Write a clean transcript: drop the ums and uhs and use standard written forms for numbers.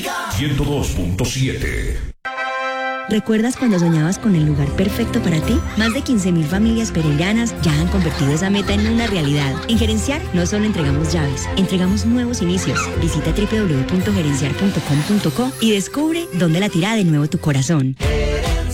102.7. ¿Recuerdas cuando soñabas con el lugar perfecto para ti? Más de 15.000 familias pereiranas ya han convertido esa meta en una realidad. En Gerenciar no solo entregamos llaves, entregamos nuevos inicios. Visita www.gerenciar.com.co y descubre dónde latirá de nuevo tu corazón.